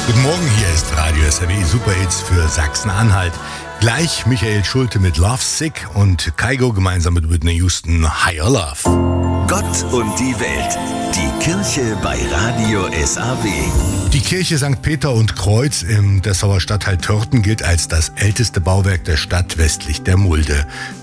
Guten Morgen, hier ist Radio SAW Superhits für Sachsen-Anhalt. Gleich Michael Schulte mit Love Sick und Kygo gemeinsam mit Whitney Houston Higher Love. Gott und die Welt. Die Kirche bei Radio SAW. Die Kirche St. Peter und Kreuz im Dessauer Stadtteil Törten gilt als das älteste Bauwerk der Stadt westlich der Mulde.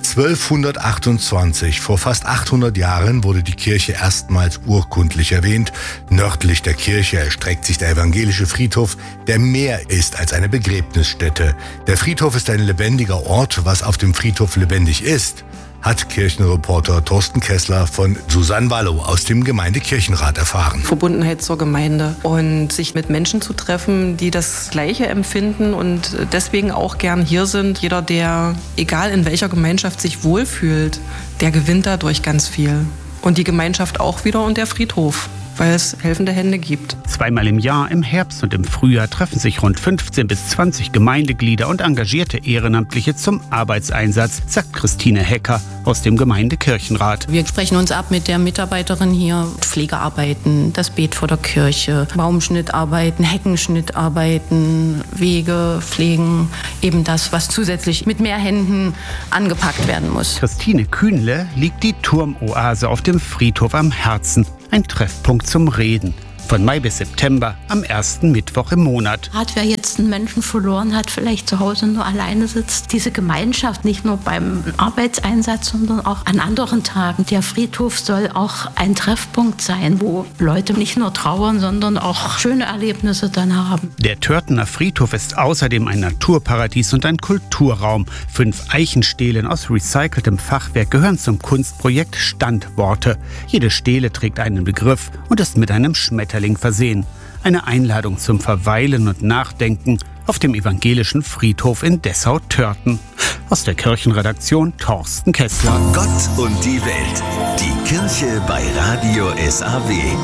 1228, vor fast 800 Jahren, wurde die Kirche erstmals urkundlich erwähnt. Nördlich der Kirche erstreckt sich der evangelische Friedhof, der mehr ist als eine Begräbnisstätte. Der Friedhof ist ein lebendiger Ort. Was auf dem Friedhof lebendig ist, hat Kirchenreporter Thorsten Kessler von Susanne Wallow aus dem Gemeindekirchenrat erfahren. Verbundenheit zur Gemeinde und sich mit Menschen zu treffen, die das Gleiche empfinden und deswegen auch gern hier sind. Jeder, der, egal in welcher Gemeinschaft, sich wohlfühlt, der gewinnt dadurch ganz viel. Und die Gemeinschaft auch wieder und der Friedhof, weil es helfende Hände gibt. Zweimal im Jahr, im Herbst und im Frühjahr, treffen sich rund 15 bis 20 Gemeindeglieder und engagierte Ehrenamtliche zum Arbeitseinsatz, sagt Christine Hecker aus dem Gemeindekirchenrat. Wir sprechen uns ab mit der Mitarbeiterin hier. Pflegearbeiten, das Beet vor der Kirche, Baumschnittarbeiten, Heckenschnittarbeiten, Wege, Pflegen. Eben das, was zusätzlich mit mehr Händen angepackt werden muss. Christine Kühnle liegt die Turmoase auf dem Friedhof am Herzen. Ein Treffpunkt zum Reden. Von Mai bis September, am ersten Mittwoch im Monat. Hat wer jetzt einen Menschen verloren hat, vielleicht zu Hause nur alleine sitzt, diese Gemeinschaft, nicht nur beim Arbeitseinsatz, sondern auch an anderen Tagen. Der Friedhof soll auch ein Treffpunkt sein, wo Leute nicht nur trauern, sondern auch schöne Erlebnisse dann haben. Der Törtener Friedhof ist außerdem ein Naturparadies und ein Kulturraum. 5 Eichenstelen aus recyceltem Fachwerk gehören zum Kunstprojekt Standworte. Jede Stele trägt einen Begriff und ist mit einem Schmetterling versehen. Eine Einladung zum Verweilen und Nachdenken auf dem evangelischen Friedhof in Dessau-Törten. Aus der Kirchenredaktion Thorsten Kessler. Gott und die Welt. Die Kirche bei Radio SAW.